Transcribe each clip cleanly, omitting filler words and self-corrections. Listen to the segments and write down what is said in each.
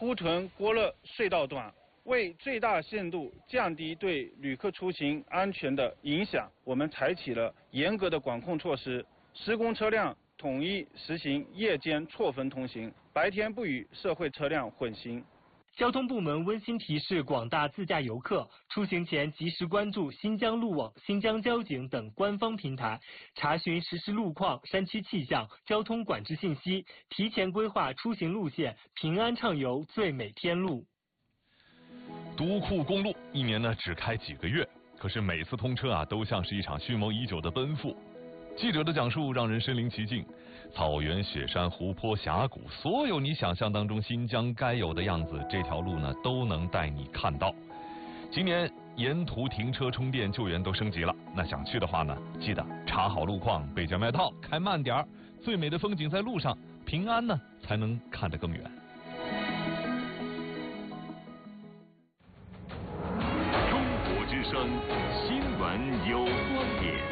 呼屯郭勒隧道段。为最大限度降低对旅客出行安全的影响，我们采取了严格的管控措施，施工车辆统一实行夜间错峰通行，白天不与社会车辆混行。 交通部门温馨提示广大自驾游客，出行前及时关注新疆路网、新疆交警等官方平台，查询实时路况、山区气象、交通管制信息，提前规划出行路线，平安畅游最美天路。 独库公路一年呢只开几个月，可是每次通车啊都像是一场蓄谋已久的奔赴。记者的讲述让人身临其境，草原、雪山、湖泊、峡谷，所有你想象当中新疆该有的样子，这条路呢都能带你看到。今年沿途停车、充电、救援都升级了，那想去的话呢，记得查好路况，备件外套，开慢点儿。最美的风景在路上，平安呢才能看得更远。 之声新闻有观点，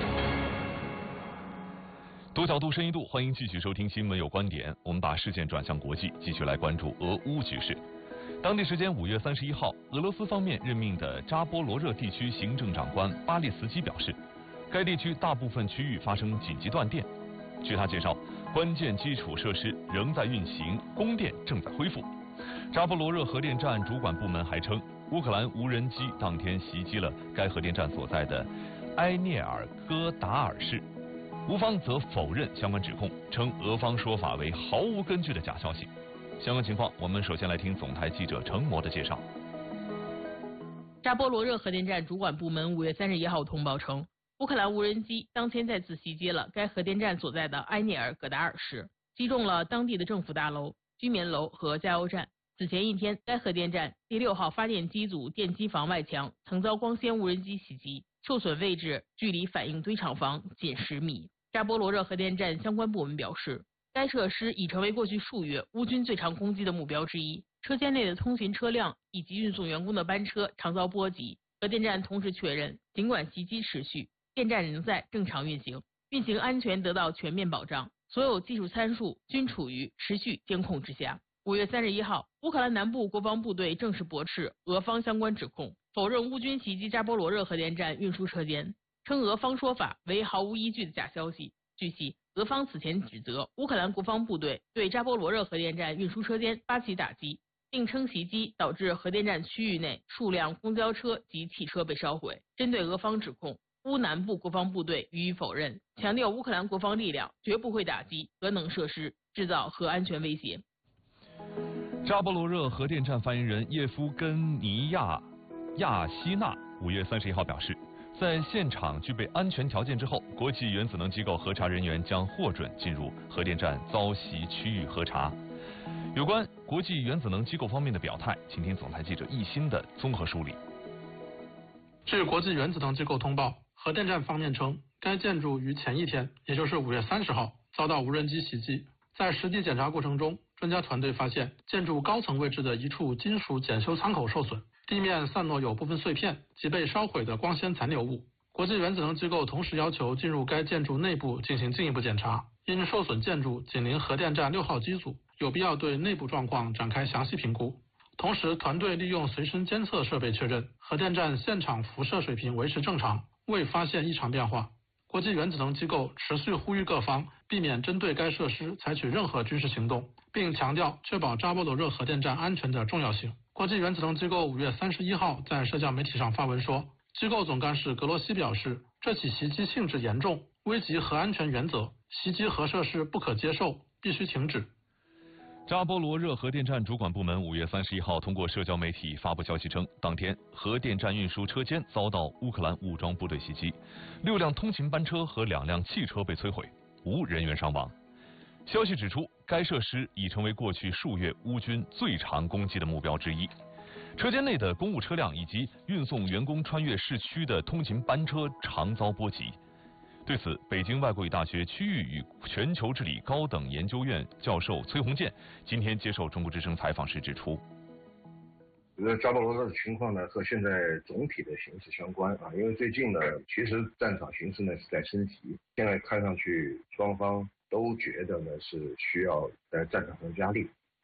多角度深一度，欢迎继续收听新闻有观点。我们把视线转向国际，继续来关注俄乌局势。当地时间5月31号，俄罗斯方面任命的扎波罗热地区行政长官巴列斯基表示，该地区大部分区域发生紧急断电。据他介绍，关键基础设施仍在运行，供电正在恢复。扎波罗热核电站主管部门还称，乌克兰无人机当天袭击了该核电站所在的埃涅尔戈达尔市，乌方则否认相关指控，称俄方说法为毫无根据的假消息。相关情况，我们首先来听总台记者程模的介绍。 扎波罗热核电站主管部门5月31号通报称，乌克兰无人机当天再次袭击了该核电站所在的埃涅尔戈达尔市，击中了当地的政府大楼、居民楼和加油站。此前一天，该核电站第6号发电机组电机房外墙曾遭光纤无人机袭击，受损位置距离反应堆场房仅10米。扎波罗热核电站相关部门表示，该设施已成为过去数月乌军最常攻击的目标之一，车间内的通勤车辆以及运送员工的班车常遭波及。核电站同时确认，尽管袭击持续，电站仍在正常运行，运行安全得到全面保障，所有技术参数均处于持续监控之下。5月31号，乌克兰南部国防部队正式驳斥俄方相关指控，否认乌军袭击扎波罗热核电站运输车间，称俄方说法为毫无依据的假消息。据悉，俄方此前指责乌克兰国防部队对扎波罗热核电站运输车间发起打击，并称袭击导致核电站区域内数辆公交车及汽车被烧毁。针对俄方指控，乌南部国防部队予以否认，强调乌克兰国防力量绝不会打击核能设施，制造核安全威胁。 扎波罗热核电站发言人叶夫根尼亚希纳5月31号表示，在现场具备安全条件之后，国际原子能机构核查人员将获准进入核电站遭袭区域核查。有关国际原子能机构方面的表态，请听总台记者易鑫的综合梳理。 据国际原子能机构通报，核电站方面称，该建筑于前一天，也就是5月30号遭到无人机袭击。在实地检查过程中，专家团队发现建筑高层位置的一处金属检修舱口受损，地面散落有部分碎片及被烧毁的光纤残留物。国际原子能机构同时要求进入该建筑内部进行进一步检查，因受损建筑紧邻核电站6号机组，有必要对内部状况展开详细评估。同时，团队利用随身监测设备确认，核电站现场辐射水平维持正常，未发现异常变化。国际原子能机构持续呼吁各方避免针对该设施采取任何军事行动，并强调确保扎波罗热核电站安全的重要性。国际原子能机构5月31号在社交媒体上发文说，机构总干事格罗西表示，这起袭击性质严重，危及核安全原则，袭击核设施不可接受，必须停止。 扎波罗热核电站主管部门5月31号通过社交媒体发布消息称，当天核电站运输车间遭到乌克兰武装部队袭击，6辆通勤班车和2辆汽车被摧毁，无人员伤亡。消息指出，该设施已成为过去数月乌军最常攻击的目标之一。车间内的公务车辆以及运送员工穿越市区的通勤班车常遭波及。对此，北京外国语大学区域与全球治理高等研究院教授崔洪建今天接受中国之声采访时指出， 扎波罗热的情况呢和现在总体的形势相关啊，因为最近呢，其实战场形势呢是在升级，现在看上去双方都觉得呢是需要在战场上加力，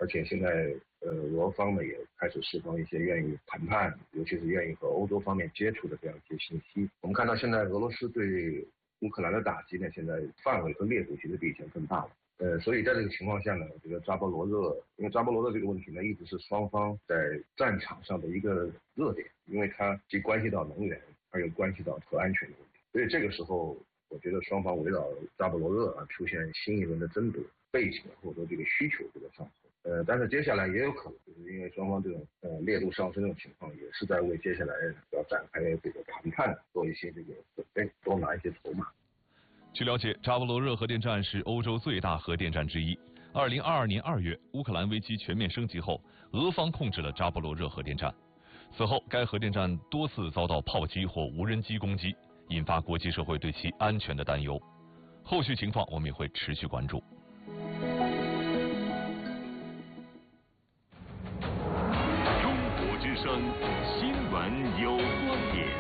而且现在俄方呢也开始释放一些愿意谈判，尤其是愿意和欧洲方面接触的这样一些信息。我们看到现在俄罗斯对乌克兰的打击呢，现在范围和烈度其实比以前更大了。所以在这个情况下呢，这个扎波罗热，因为扎波罗热这个问题呢，一直是双方在战场上的一个热点，因为它既关系到能源，还有关系到核安全的问题。所以这个时候，我觉得双方围绕扎波罗热出现新一轮的争夺，背景或者说这个需求这个上升。但是接下来也有可能，就是因为双方这种烈度上升这种情况，也是在为接下来要展开这个谈判做一些这个准备，多拿一些筹码。 据了解，扎波罗热核电站是欧洲最大核电站之一。2022年2月，乌克兰危机全面升级后，俄方控制了扎波罗热核电站。此后，该核电站多次遭到炮击或无人机攻击，引发国际社会对其安全的担忧。后续情况我们也会持续关注。 中国之声，新闻有观点。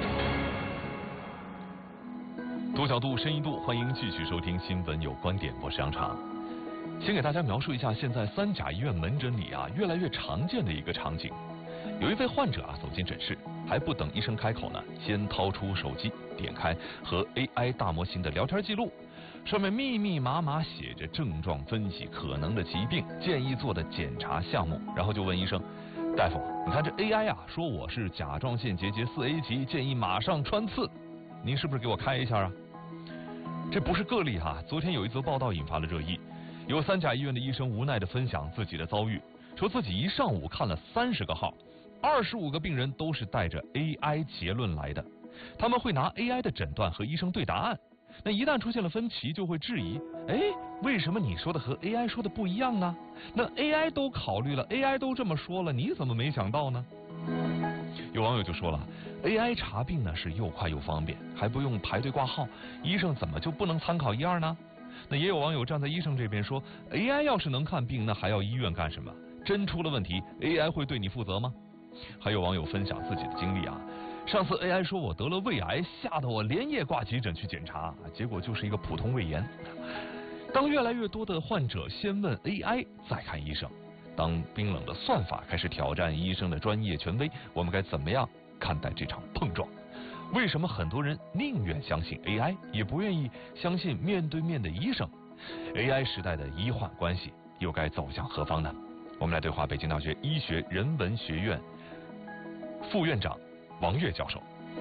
多角度、深一度，欢迎继续收听《新闻有观点》，我是杨常。先给大家描述一下现在三甲医院门诊里越来越常见的一个场景。有一位患者走进诊室，还不等医生开口呢，先掏出手机，点开和 AI 大模型的聊天记录，上面密密麻麻写着症状分析、可能的疾病、建议做的检查项目，然后就问医生：“大夫，你看这 AI 说我是甲状腺结节4A 级，建议马上穿刺，您是不是给我开一下啊？”这不是个例昨天有一则报道引发了热议，有三甲医院的医生无奈地分享自己的遭遇，说自己一上午看了30个号，25个病人都是带着 AI 结论来的，他们会拿 AI 的诊断和医生对答案，那一旦出现了分歧，就会质疑，为什么你说的和 AI 说的不一样呢？那 AI 都考虑了， AI 都这么说了，你怎么没想到呢？有网友就说了， AI 查病呢是又快又方便，还不用排队挂号，医生怎么就不能参考一二呢？那也有网友站在医生这边说， AI 要是能看病，那还要医院干什么？真出了问题， AI 会对你负责吗？还有网友分享自己的经历上次 AI 说我得了胃癌，吓得我连夜挂急诊去检查，结果就是一个普通胃炎。当越来越多的患者先问 AI 再看医生，当冰冷的算法开始挑战医生的专业权威，我们该怎么样看待这场碰撞？为什么很多人宁愿相信 AI， 也不愿意相信面对面的医生？ AI 时代的医患关系又该走向何方呢？我们来对话北京大学医学人文学院副院长王岳教授。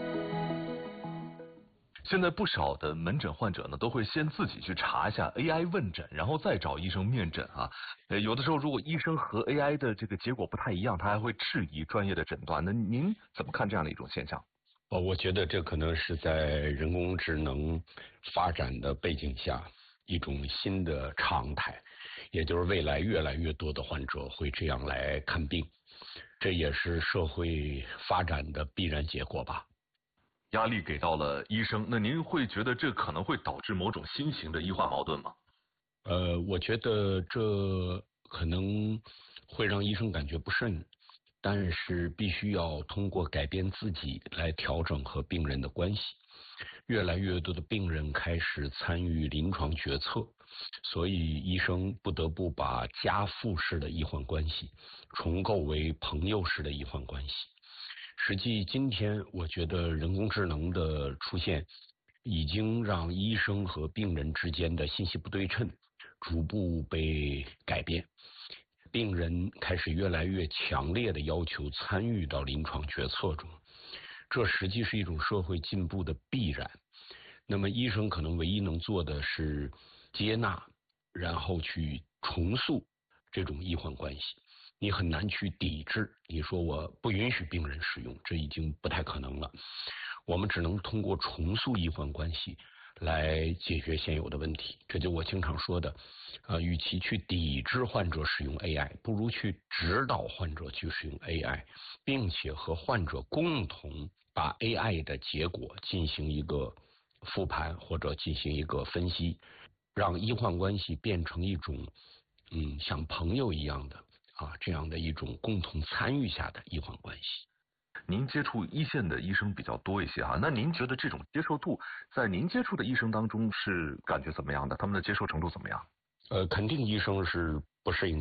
现在不少的门诊患者呢，都会先自己去查一下 AI 问诊，然后再找医生面诊有的时候如果医生和 AI 的这个结果不太一样，他还会质疑专业的诊断。那您怎么看这样的一种现象？ 我觉得这可能是在人工智能发展的背景下一种新的常态，也就是未来越来越多的患者会这样来看病，这也是社会发展的必然结果吧。 压力给到了医生，那您会觉得这可能会导致某种新型的医患矛盾吗？ 我觉得这可能会让医生感觉不甚，但是必须要通过改变自己来调整和病人的关系。越来越多的病人开始参与临床决策，所以医生不得不把家父式的医患关系重构为朋友式的医患关系。实际今天我觉得人工智能的出现已经让医生和病人之间的信息不对称逐步被改变，病人开始越来越强烈的要求参与到临床决策中，这实际是一种社会进步的必然。那么医生可能唯一能做的是接纳，然后去重塑这种医患关系。你很难去抵制，你说我不允许病人使用，这已经不太可能了。我们只能通过重塑医患关系来解决现有的问题。这就我经常说的，与其去抵制患者使用 AI， 不如去指导患者去使用 AI， 并且和患者共同把 AI 的结果进行一个复盘或者进行一个分析，让医患关系变成一种像朋友一样的这样的一种共同参与下的医患关系。 您接触一线的医生比较多一些那您觉得这种接受度在您接触的医生当中是感觉怎么样的？他们的接受程度怎么样？ 肯定医生是不适应的，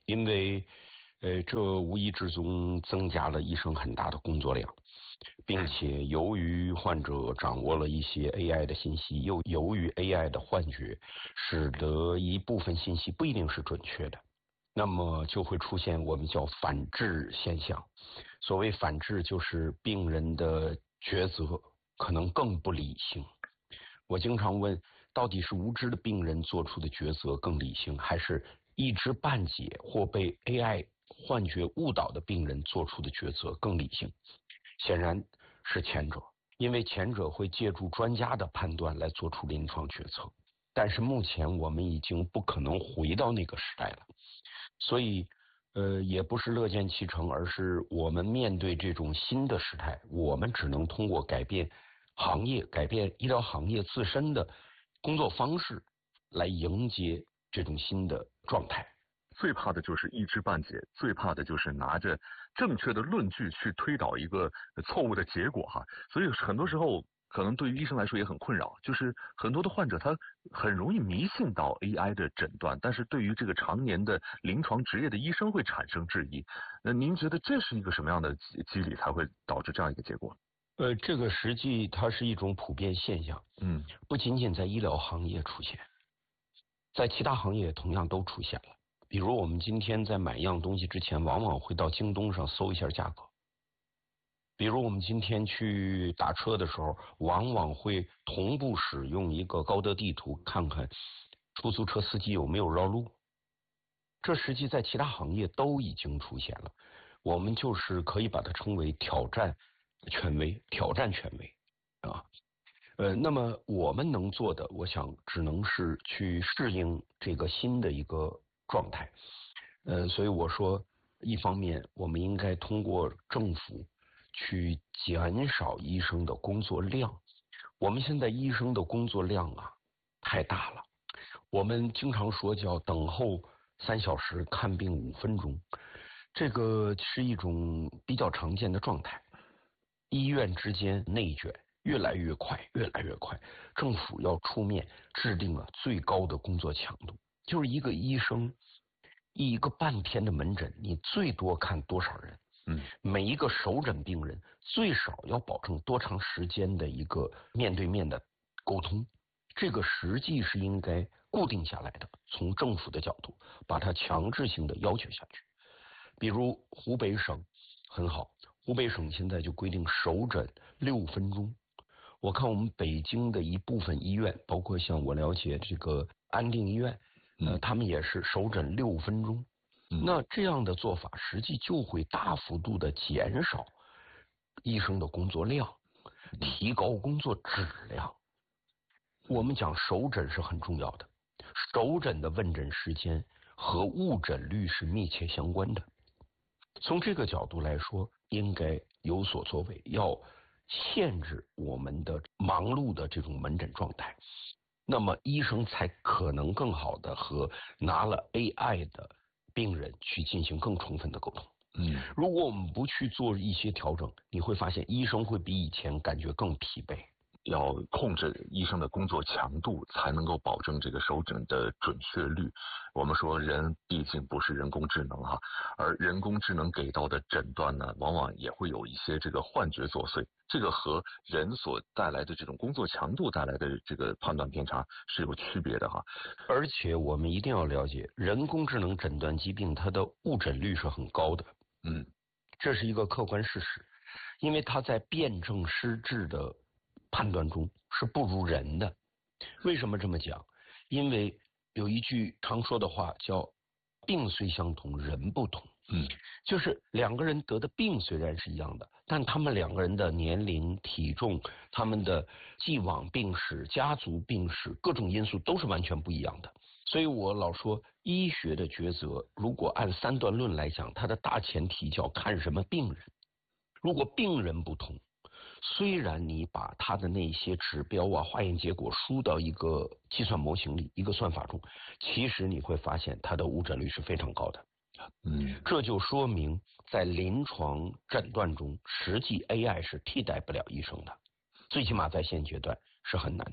因为这无意之中增加了医生很大的工作量，并且由于患者掌握了一些 AI 的信息，又由于 AI 的幻觉，使得一部分信息不一定是准确的，那么就会出现我们叫反制现象。所谓反制，就是病人的抉择可能更不理性。我经常问，到底是无知的病人做出的抉择更理性，还是一知半解或被 AI 幻觉误导的病人做出的抉择更理性？显然是前者，因为前者会借助专家的判断来做出临床决策。但是目前我们已经不可能回到那个时代了，所以也不是乐见其成，而是我们面对这种新的时态，我们只能通过改变行业、改变医疗行业自身的工作方式来迎接这种新的状态。 最怕的就是一知半解，最怕的就是拿着正确的论据去推导一个错误的结果哈。所以很多时候可能对于医生来说也很困扰，就是很多的患者他很容易迷信到 AI 的诊断，但是对于这个常年的临床职业的医生会产生质疑。那您觉得这是一个什么样的机理才会导致这样一个结果？ 这个实际它是一种普遍现象，不仅仅在医疗行业出现，在其他行业同样都出现了。比如我们今天在买一样东西之前，往往会到京东上搜一下价格。比如我们今天去打车的时候，往往会同步使用一个高德地图，看看出租车司机有没有绕路。这实际在其他行业都已经出现了，我们就是可以把它称为挑战权威啊。那么我们能做的，我想只能是去适应这个新的一个状态。所以我说，一方面我们应该通过政府去减少医生的工作量。我们现在医生的工作量啊太大了，我们经常说叫等候3小时看病5分钟，这个是一种比较常见的状态。医院之间内卷越来越快，政府要出面制定了最高的工作强度，就是一个医生一个半天的门诊，你最多看多少人？每一个首诊病人最少要保证多长时间的一个面对面的沟通，这个实际是应该固定下来的，从政府的角度把它强制性的要求下去。比如湖北省很好，湖北省现在就规定首诊6分钟。我看我们北京的一部分医院，包括像我了解这个安定医院，他们也是首诊6分钟。那这样的做法实际就会大幅度的减少医生的工作量，提高工作质量。我们讲首诊是很重要的，首诊的问诊时间和误诊率是密切相关的。从这个角度来说，应该有所作为，要限制我们的忙碌的这种门诊状态，那么医生才可能更好的和拿了 AI 的病人去进行更充分的沟通。如果我们不去做一些调整，你会发现医生会比以前感觉更疲惫。 要控制医生的工作强度，才能够保证这个首诊的准确率。我们说人毕竟不是人工智能哈，而人工智能给到的诊断呢，往往也会有一些这个幻觉作祟，这个和人所带来的这种工作强度带来的这个判断偏差是有区别的哈。 而且我们一定要了解，人工智能诊断疾病它的误诊率是很高的，这是一个客观事实，因为它在辨证施治的判断中是不如人的。为什么这么讲？因为有一句常说的话叫病虽相同人不同，就是两个人得的病虽然是一样的，但他们两个人的年龄、体重、他们的既往病史、家族病史各种因素都是完全不一样的。所以我老说医学的抉择，如果按3段论来讲，它的大前提叫看什么病人。如果病人不同，虽然你把他的那些指标啊、化验结果输到一个计算模型里、一个算法中，其实你会发现他的误诊率是非常高的。这就说明在临床诊断中，实际 AI 是替代不了医生的，最起码在现阶段是很难的。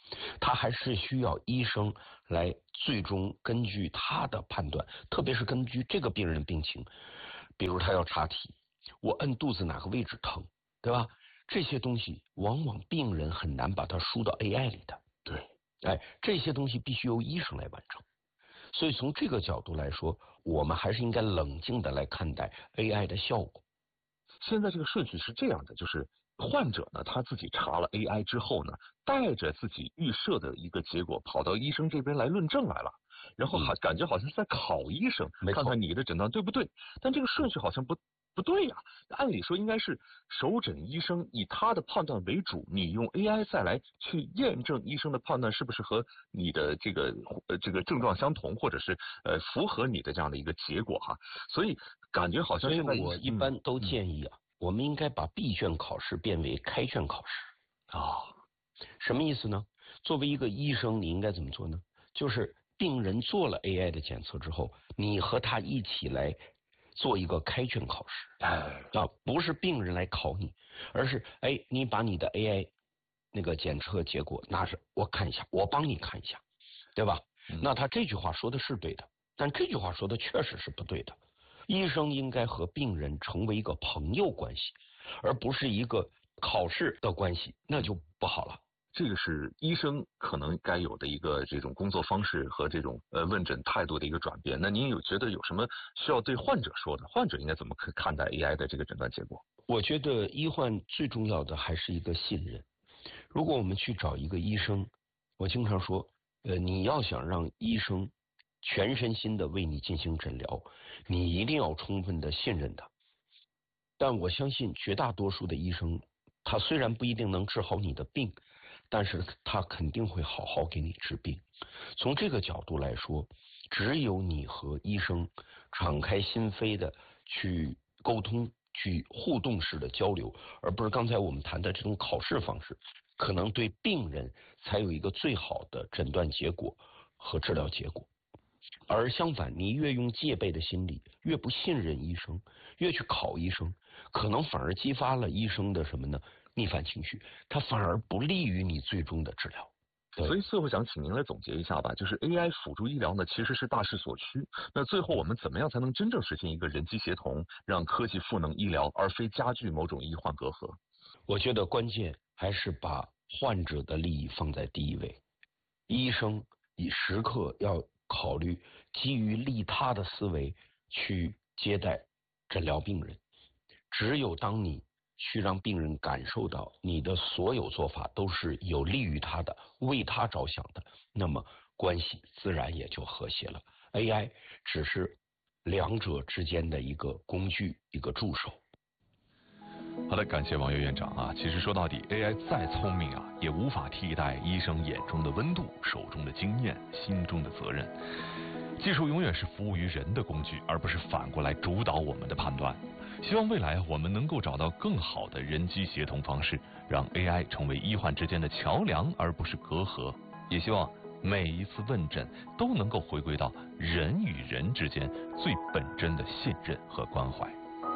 他还是需要医生来最终根据他的判断，特别是根据这个病人的病情，比如他要查体，我摁肚子哪个位置疼，对吧？这些东西往往病人很难把它输到 AI 里的。 对， 这些东西必须由医生来完成。所以从这个角度来说，我们还是应该冷静的来看待 AI 的效果。 现在这个顺序是这样的，就是患者呢他自己查了 AI 之后呢，带着自己预设的一个结果跑到医生这边来论证来了，然后感觉好像是在考医生，看看你的诊断对不对。但这个顺序好像不对呀，按理说应该是首诊医生以他的判断为主，你用 AI 再来去验证医生的判断是不是和你的这个症状相同，或者是符合你的这样的一个结果哈。所以感觉好像现在我一般都建议我们应该把闭卷考试变为开卷考试。什么意思呢？作为一个医生，你应该怎么做呢？就是病人做了 AI 的检测之后，你和他一起来做一个开卷考试。不是病人来考你，而是你把你的 AI 那个检测结果拿着我看一下，我帮你看一下，对吧？那他这句话说的是对的，但这句话说的确实是不对的。医生应该和病人成为一个朋友关系，而不是一个考试的关系，那就不好了。 这个是医生可能该有的一个这种工作方式和这种问诊态度的一个转变。那您觉得有什么需要对患者说的？患者应该怎么看待 AI 的这个诊断结果？ 我觉得医患最重要的还是一个信任。如果我们去找一个医生，我经常说，你要想让医生全身心的为你进行诊疗，你一定要充分的信任他。但我相信绝大多数的医生，他虽然不一定能治好你的病，但是他肯定会好好给你治病。从这个角度来说，只有你和医生敞开心扉的去沟通，去互动式的交流，而不是刚才我们谈的这种考试方式，可能对病人才有一个最好的诊断结果和治疗结果。而相反，你越用戒备的心理，越不信任医生，越去考医生，可能反而激发了医生的什么呢？逆反情绪，它反而不利于你最终的治疗。 所以最后想请您来总结一下吧，就是 AI 辅助医疗呢其实是大势所趋，那最后我们怎么样才能真正实现一个人机协同，让科技赋能医疗，而非加剧某种医患隔阂？ 我觉得关键还是把患者的利益放在第一位，医生时刻要考虑基于利他的思维去接待诊疗病人。只有当你去让病人感受到你的所有做法都是有利于他的，为他着想的，那么关系自然也就和谐了。AI 只是两者之间的一个工具，一个助手。 好的，感谢王岳院长啊。其实说到底 ，AI 再聪明啊，也无法替代医生眼中的温度、手中的经验、心中的责任。技术永远是服务于人的工具，而不是反过来主导我们的判断。希望未来我们能够找到更好的人机协同方式，让 AI 成为医患之间的桥梁，而不是隔阂。也希望每一次问诊都能够回归到人与人之间最本真的信任和关怀。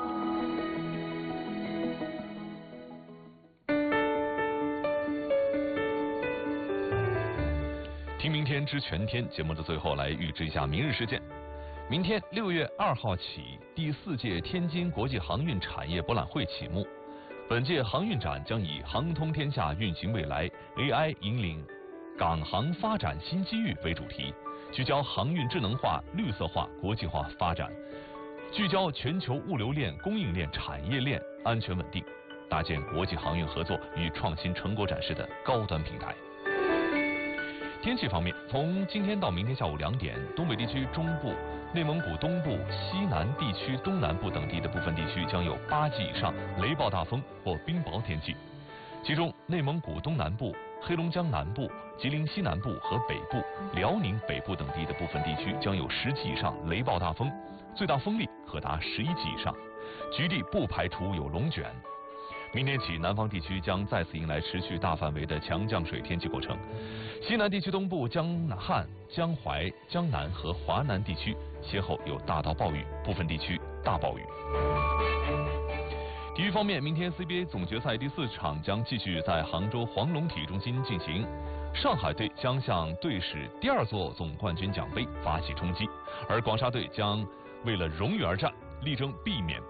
听明天知全天节目的最后来预知一下明日事件。明天6月2号起，第4届天津国际航运产业博览会启幕。本届航运展将以航通天下运行未来 AI 引领港航发展新机遇为主题，聚焦航运智能化、绿色化、国际化发展，聚焦全球物流链、供应链、产业链安全稳定，搭建国际航运合作与创新成果展示的高端平台。天气方面，从今天到明天下午2点，东北地区中部、内蒙古东部、西南地区东南部等地的部分地区将有8级以上雷暴大风或冰雹天气，其中内蒙古东南部、黑龙江南部、吉林西南部和北部、辽宁北部等地的部分地区将有10级以上雷暴大风，最大风力可达11级以上，局地不排除有龙卷。明天起，南方地区将再次迎来持续大范围的强降水天气过程，西南地区东部、江汉、江淮、江南和华南地区先后有大到暴雨，部分地区大暴雨。体育方面，明天 CBA 总决赛第4场将继续在杭州黄龙体育中心进行。 上海队将向队史第2座总冠军奖杯发起冲击，而广沙队将为了荣誉而战，力争避免